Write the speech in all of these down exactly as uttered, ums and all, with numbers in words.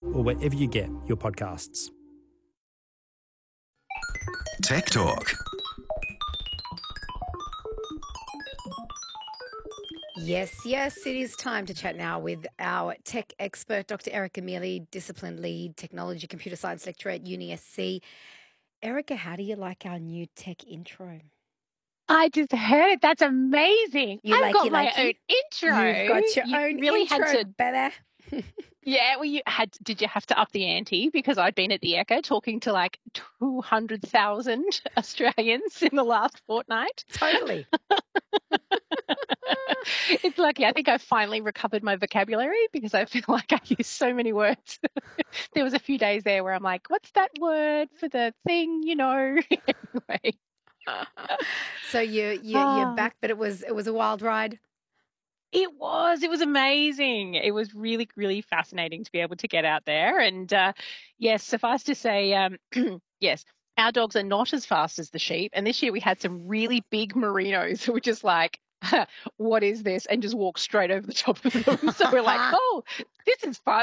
or wherever you get your podcasts. Tech Talk. Yes, yes, it is time to chat now with our tech expert, Doctor Erica Mealy, Discipline Lead, Technology Computer Science Lecturer at Uni S C. Erica, how do you like our new tech intro? I just heard it. That's amazing. You I've like got you my like own you? intro. You've got your You own really intro, had to, better. yeah. Well, you had. Did you have to up the ante because I'd been at the Echo talking to like two hundred thousand Australians in the last fortnight? Totally. It's lucky. I think I finally recovered my vocabulary because I feel like I use so many words. There was a few days there where I'm like, "What's that word for the thing?" You know. Anyway. So you you you're Ah. back, but it was it was a wild ride. It was. It was amazing. It was really, really fascinating to be able to get out there. And uh, yes, suffice to say, um, yes, our dogs are not as fast as the sheep. And this year we had some really big merinos who were just like, what is this? And just walked straight over the top of them. So we're like, oh, this is fun.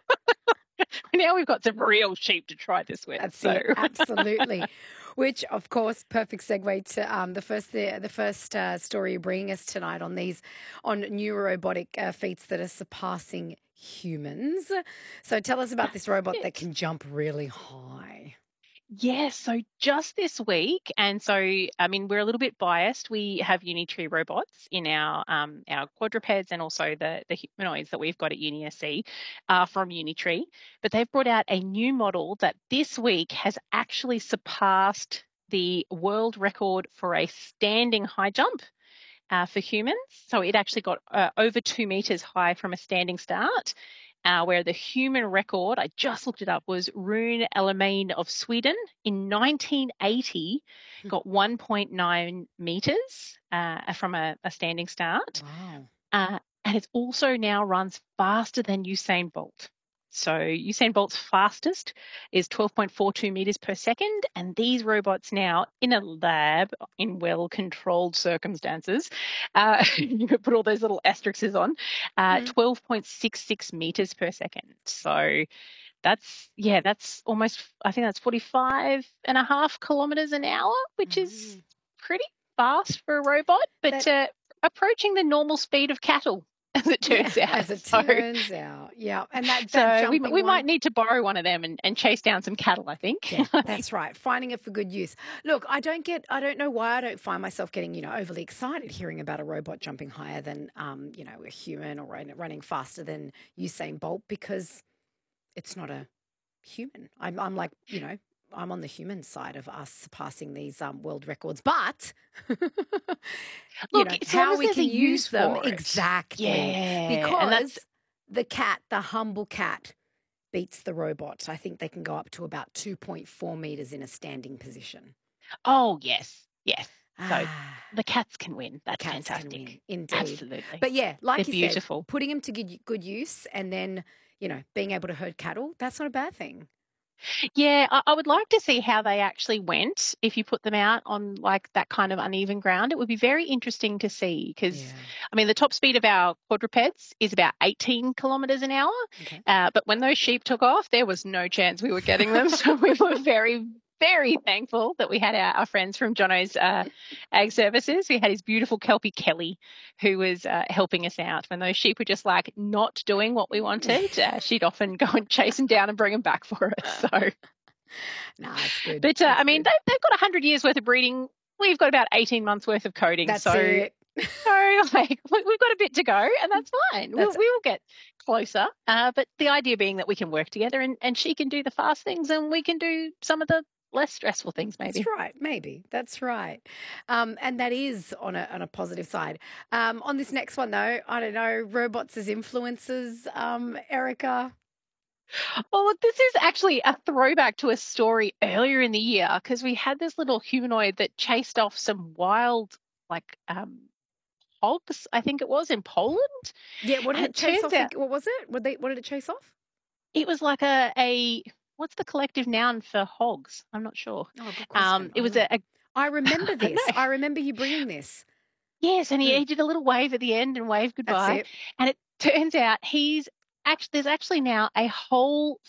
Now we've got some real sheep to try this with. That's so. it, absolutely. Which, of course, perfect segue to um, the first the, the first uh, story you're bringing us tonight on these on new robotic uh, feats that are surpassing humans. So tell us about this robot that can jump really high. Yes, so just this week, and so I mean we're a little bit biased. We have Unitree robots in our um, our quadrupeds and also the the humanoids that we've got at Uni S C uh, from Unitree. But they've brought out a new model that this week has actually surpassed the world record for a standing high jump uh, for humans. So it actually got uh, over two meters high from a standing start. Uh, where the human record, I just looked it up, was Rune Elamine of Sweden in nineteen eighty, got one point nine meters uh, from a, a standing start. Wow. Uh, and it also now runs faster than Usain Bolt. So Usain Bolt's fastest is twelve point four two meters per second. And these robots now in a lab in well-controlled circumstances, uh, you could put all those little asterisks on, uh, Mhm. twelve point six six meters per second. So that's, yeah, that's almost, I think that's forty-five and a half kilometers an hour, which is Mm. pretty fast for a robot, but That- uh, approaching the normal speed of cattle. As it turns yeah, out. as it so, turns out. Yeah. And that, so that we, jumping we one, might need to borrow one of them and, and chase down some cattle, I think. yeah, that's right. Finding it for good use. Look, I don't get, I don't know why I don't find myself getting, you know, overly excited hearing about a robot jumping higher than, um, you know, a human or run- running faster than Usain Bolt because it's not a human. I'm, I'm like, you know, I'm on the human side of us surpassing these um, world records, but you Look, know as long how as we there's can a use use them for it. exactly. Yeah, because and that's the cat, the humble cat, beats the robot. I think they can go up to about two point four meters in a standing position. oh yes, yes. So Ah, the cats can win. That's cats fantastic. can win, indeed. Absolutely. But yeah, like They're you beautiful. said, putting them to good, good use and then, you know, being able to herd cattle, that's not a bad thing. Yeah, I, I would like to see how they actually went if you put them out on like that kind of uneven ground. It would be very interesting to see because, Yeah. I mean, the top speed of our quadrupeds is about eighteen kilometres an hour. Okay. Uh, but when those sheep took off, there was no chance we were getting them. So we were very, very thankful that we had our, our friends from Jono's uh, Ag Services. We had his beautiful Kelpie Kelly who was uh, helping us out. When those sheep were just like not doing what we wanted, uh, she'd often go and chase them down and bring them back for us. So, Nah, it's good. but uh, It's I mean, good. they, they've got one hundred years worth of breeding. We've got about eighteen months worth of coding. That's so, it. so like we- we've got a bit to go, and that's fine. We'll, That's- we will get closer. Uh, but the idea being that we can work together, and, and she can do the fast things, and we can do some of the less stressful things, maybe. That's right. Maybe that's right. Um, and that is on a on a positive side. Um, on this next one, though, I don't know robots as influencers. Um, Erica. Well, look, this is actually a throwback to a story earlier in the year because we had this little humanoid that chased off some wild, like, um, hogs, I think it was, in Poland. Yeah. What did And it chase turns off? out What was it? What they? What did it chase off? it was like a, a what's the collective noun for hogs? I'm not sure. Oh, good question. Um, it I was don't know. a, a I remember I don't this. know. I remember you bringing this. Yes, and he, Mm. he did a little wave at the end and waved That's goodbye. it. And it turns out he's actually there's actually now a whole